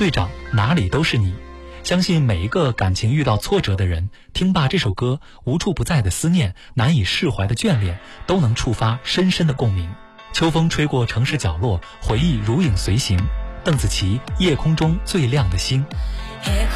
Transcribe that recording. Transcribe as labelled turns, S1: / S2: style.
S1: 队长哪里都是你。相信每一个感情遇到挫折的人，听罢这首歌，无处不在的思念，难以释怀的眷恋，都能触发深深的共鸣。秋风吹过城市角落，回忆如影随形。邓紫棋，夜空中最亮的星。